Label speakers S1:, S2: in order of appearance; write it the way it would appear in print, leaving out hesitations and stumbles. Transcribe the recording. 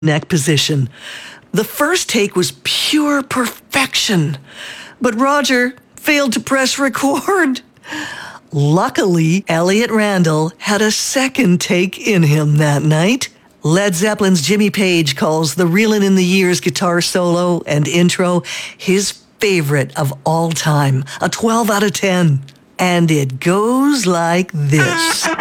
S1: neck position. The first take was pure perfection, but Roger failed to press record. Luckily, Elliot Randall had a second take in him that night. Led Zeppelin's Jimmy Page calls the Reelin' in the Years guitar solo and intro his favorite of all time, a 12 out of 10. And it goes like this.